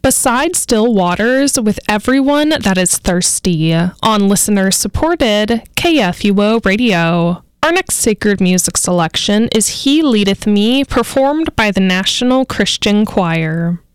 Beside Still Waters with Everyone That Is Thirsty on listener-supported KFUO Radio. Our next sacred music selection is He Leadeth Me, performed by the National Christian Choir.